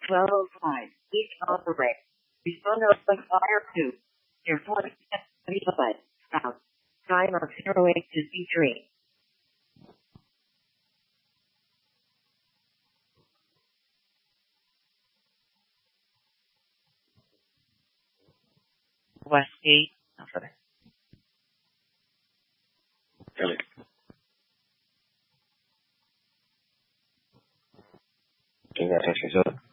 1205. Each operator. Respond open fire 2. Your 40 gigabyte. Out. Timer 0853. Westgate. Okay. Ellie. Venga, gracias.